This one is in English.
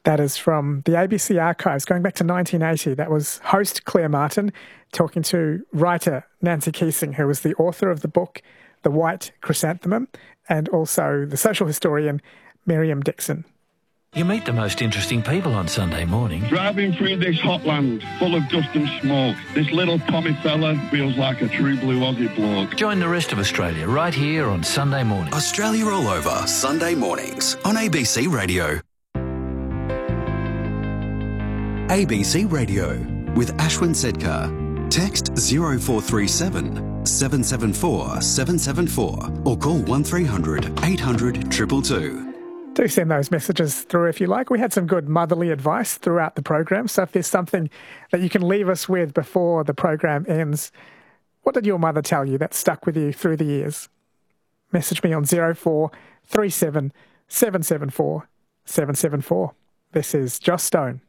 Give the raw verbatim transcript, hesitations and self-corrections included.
That is from the A B C archives going back to nineteen eighty. That was host Claire Martin talking to writer Nancy Keesing, who was the author of the book The White Chrysanthemum, and also the social historian Miriam Dixon. You meet the most interesting people on Sunday morning. Driving through this hot land full of dust and smoke, this little Tommy fella feels like a true blue Aussie bloke. Join the rest of Australia right here on Sunday morning. Australia All Over, Sunday mornings on A B C Radio. A B C Radio with Ashwin Sedkar. Text zero four three seven, seven seven four, seven seven four or call one three hundred, eight hundred, two two two. Do send those messages through if you like. We had some good motherly advice throughout the program, so if there's something that you can leave us with before the program ends, what did your mother tell you that stuck with you through the years? Message me on zero four three seven, seven seven four, seven seven four. This is Joss Stone.